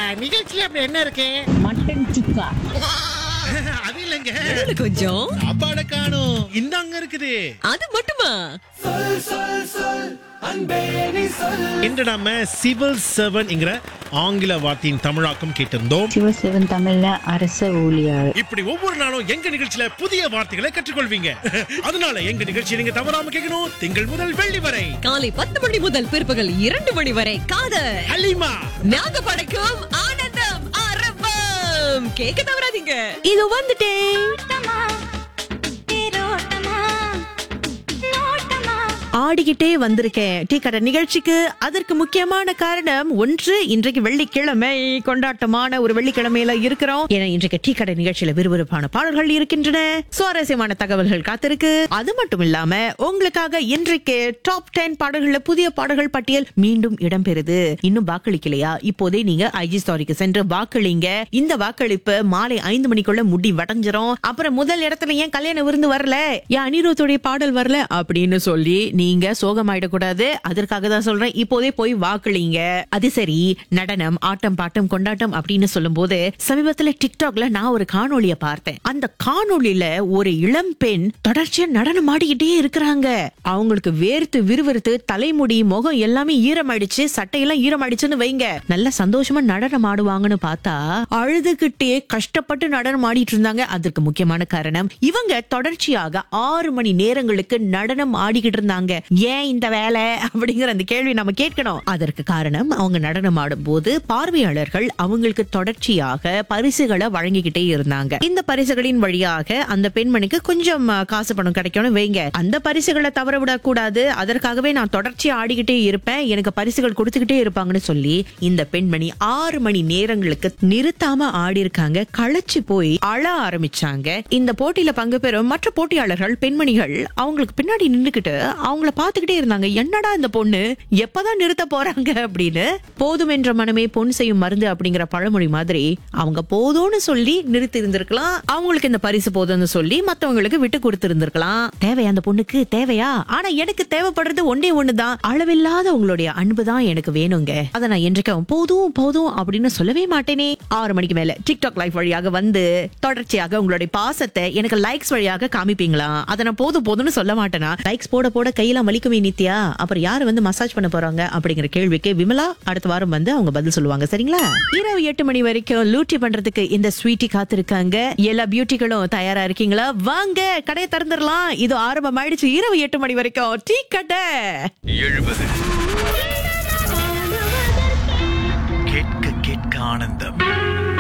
நிகழ்ச்சியில அப்படி என்ன இருக்கு? மட்டன் சுக்கா. அது இல்லங்க, கொஞ்சம் சாப்பாட காணும். இந்தாங்க இருக்குது. அது மட்டுமா? இன்று நாம சிவில் சர்வன்ட்ங்கிற ஆங்கில வார்த்தையின் தமிழாக்கம் கேட்டிருந்தோம். சிவசிவன் தமிழ்ல அரச ஊழியர். இப்படி ஒவ்வொரு நாளும் எங்க நிகழ்ச்சியில புதிய வார்த்தைகளை கற்றுக்கொள்வீங்க. அதனால எங்க நிகழ்ச்சியை நீங்க தவறாம கேட்கணும். திங்கள் முதல் வெள்ளி வரை காலை 10 மணி முதல் பிற்பகல் 2 மணி வரை காதல் ஹலிமா நாங்க படைக்கும் ஆனந்தம் ஆரம்பம். கேட்க தவறாதீங்க. இது வந்துட்டேன். ஆடிக்கிட்டே வந்திருக்கேன் டீ கடை நிகழ்ச்சிக்கு. அதற்கு முக்கியமான காரணம் ஒன்று, இன்றைக்கு வெள்ளிக்கிழமை, கொண்டாட்டமான ஒரு வெள்ளிக்கிழமையில இருக்கிறோம். ஏன்னா இன்றைக்கு டீ கடை நிகழ்ச்சியில விறுவிறுப்பான பாடல்கள் இருக்கின்றன, சுவாரஸ்யமான தகவல்கள் காத்திருக்கு. அது மட்டும் இல்லாம உங்களுக்காக இன்றைக்கு டாப் 10 பாடல்கள்ல புதிய பாடல்கள் பட்டியல் மீண்டும் இடம்பெறுது. இன்னும் வாக்களிக்கலையா? இப்போதே நீங்க ஐஜி ஸ்டோரிக்கு சென்று வாக்களிங்க. இந்த வாக்களிப்பு மாலை 5 மணிக்குள்ள முடி வடைஞ்சிரும். அப்புறம் முதல் இடத்துல ஏன் கல்யாண விருந்து வரல, ஏன் அனிருத்தோடைய பாடல் வரல அப்படின்னு சொல்லி நீங்க சோகமாயிடக்கூடாது. அதற்காக தான் சொல்றேன், இப்போதே போய் வாக்களிங்க. அது சரி, நடனம், ஆட்டம், பாட்டம், கொண்டாட்டம் அப்படின்னு சொல்லும் போது சமீபத்துல டிக்டாக்ல நான் ஒரு காணொளிய பார்த்தேன். அந்த காணொளியில ஒரு இளம் பெண் தொடர்ச்சியா நடனம் ஆடிக்கிட்டே இருக்கிறாங்க. அவங்களுக்கு வேர்த்து விறுவிறுத்து தலைமுடி, முகம் எல்லாமே ஈரமாயிடுச்சு, சட்டையெல்லாம் ஈரமாயிடுச்சுன்னு வைங்க. நல்ல சந்தோஷமா நடனம் ஆடுவாங்கன்னு பார்த்தா அழுதுகிட்டே கஷ்டப்பட்டு நடனம் ஆடிட்டு இருந்தாங்க. அதற்கு முக்கியமான காரணம், இவங்க தொடர்ச்சியாக 6 மணி நேரங்களுக்கு நடனம் ஆடிக்கிட்டு இருந்தாங்க. ஏன் இந்த வேலை அப்படிங்கிற அந்த கேள்வி நம்ம கேட்கணும். அதற்கு காரணம், அவங்க நடனம் ஆடும் போது பார்வையாளர்கள் அவங்களுக்கு தொடர்ச்சியாக பரிசுகளை வழங்கிக்கிட்டே இருந்தாங்க. இந்த பரிசுகளின் வழியாக அந்த பெண்மணிக்கு கொஞ்சம் காசு பணம் கிடைக்கணும் வைங்க. அந்த பரிசுகளை தவற விடக்கூடாது, அதற்காகவே நான் தொடர்ச்சியா ஆடிக்கிட்டே இருப்பேன், எனக்கு பரிசுகள் கொடுத்துக்கிட்டே இருப்பாங்கன்னு சொல்லி இந்த பெண்மணி 6 மணி நேரங்களுக்கு நிறுத்தாம ஆடி இருக்காங்க. களைச்சு போய் அழ ஆரம்பிச்சாங்க. இந்த போட்டியில பங்கு பெறும் மற்ற போட்டியாளர்கள், பெண்மணிகள் அவங்களுக்கு பின்னாடி நின்னுக்கிட்டு அவங்கள பாத்துக்கிட்டே இருந்தாங்க. என்னடா இந்த பொண்ணு எப்பதான் நிறுத்த போறாங்க அப்படின்னு. போதும் என்ற மனமே பொன் செய்யும் மருந்து அப்படிங்கிற பழமொழி மாதிரி அவங்க போதும்னு சொல்லி நிறுத்தி இருந்திருக்கலாம். அவங்களுக்கு இந்த பரிசு போதும்னு சொல்லி மத்தவங்களுக்கு விட்டு கொடுத்து இருந்திருக்கலாம். தேவையா அந்த பொண்ணுக்கு? தேவையா? ஆனா எனக்கு தேவைப்படுறது ஒன்னே ஒண்ணுதான், அளவில்லாத உங்களுடைய அன்பு தான் எனக்கு வேணுங்க. அதை நான் என்றைக்கும் போதும் போதும் அப்படின்னு சொல்லவே மாட்டேனே. 6 மணிக்கு மேல டிக்டாக் லைவ் வழியாக வந்து தொடர்ச்சியாக உங்களுடைய பாசத்தை எனக்கு லைக்ஸ் வழியாக காமிப்பீங்களா? அதை நான் போதும் போதும்னு சொல்ல மாட்டேனா? லைக்ஸ் போட போட கையெல்லாம் வலிக்குமே நித்யா, அப்புறம் யாரு வந்து மசாஜ் பண்ண போறாங்க அப்படிங்கிற கேள்விக்கு விமலா அடுத்த வாரம் வந்து அவங்க பதில் சொல்லுவாங்க. சரிங்களா? இரவு 8 மணி வரைக்கும் லூட்டி பண்றதுக்கு இந்த ஸ்வீட்டி காத்திருக்காங்க. எல்லா பியூட்டிகளும் தயாரா இருக்கீங்களா? வாங்க, கடையை திறந்துடலாம். இது ஆரம்பம் ஆயிடுச்சு. இரவு 8 மணி வரைக்கும் டீ கடை. 70 கேட்க கேட்க ஆனந்தம்.